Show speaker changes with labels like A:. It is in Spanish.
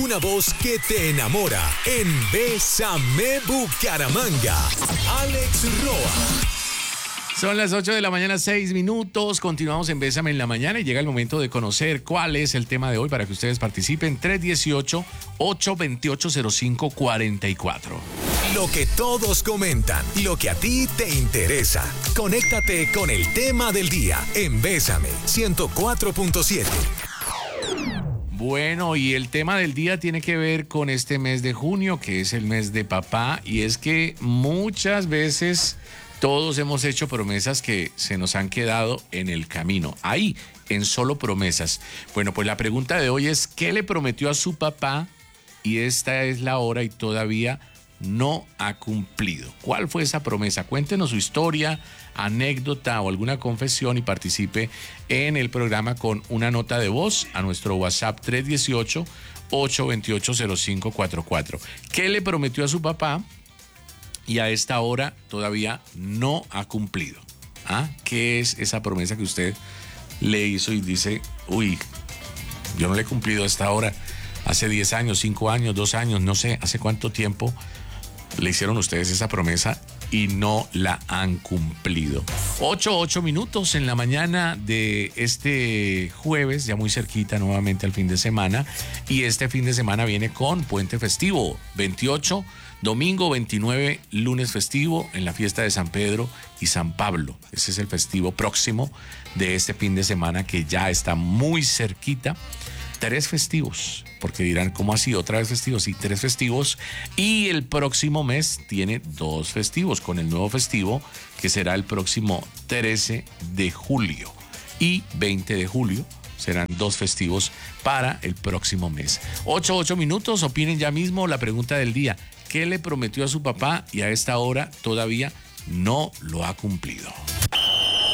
A: una voz que te enamora en Bésame Bucaramanga. Alex Roa.
B: Son las 8 de la mañana, 6 minutos. Continuamos en Bésame en la mañana y llega el momento de conocer cuál es el tema de hoy para que ustedes participen. 318-828-0544.
A: Lo que todos comentan, lo que a ti te interesa. Conéctate con el tema del día en Bésame 104.7.
B: Bueno, y el tema del día tiene que ver con este mes de junio, que es el mes de papá, y es que muchas veces todos hemos hecho promesas que se nos han quedado en el camino, ahí, en solo promesas. Bueno, pues la pregunta de hoy es, ¿qué le prometió a su papá? Y esta es la hora y todavía no ha cumplido. ¿Cuál fue esa promesa? Cuéntenos su historia, anécdota o alguna confesión y participe en el programa con una nota de voz a nuestro WhatsApp 318-828-0544. ¿Qué le prometió a su papá y a esta hora todavía no ha cumplido? ¿Ah? ¿Qué es esa promesa que usted le hizo y dice, uy, yo no le he cumplido a esta hora? Hace 10 años, 5 años, 2 años, no sé, hace cuánto tiempo le hicieron ustedes esa promesa y no la han cumplido. 8 minutos en la mañana de este jueves, ya muy cerquita nuevamente al fin de semana. Y este fin de semana viene con puente festivo, 28, domingo 29, lunes festivo en la fiesta de San Pedro y San Pablo. Ese es el festivo próximo de este fin de semana que ya está muy cerquita. 3 festivos, porque dirán, ¿cómo así? ¿Otra vez festivos? Sí, 3 festivos. Y el próximo mes tiene 2 festivos, con el nuevo festivo que será el próximo 13 de julio y 20 de julio. Serán 2 festivos para el próximo mes. 8 minutos, opinen ya mismo la pregunta del día. ¿Qué le prometió a su papá y a esta hora todavía no lo ha cumplido?